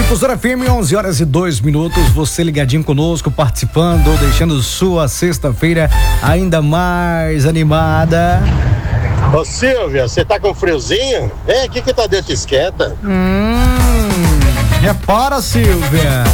Difusora FM, 11h02, você ligadinho conosco, participando, deixando sua sexta-feira ainda mais animada. Ô Silvia, você tá com friozinho? O que tá dentro esquenta? Repara, Silvia.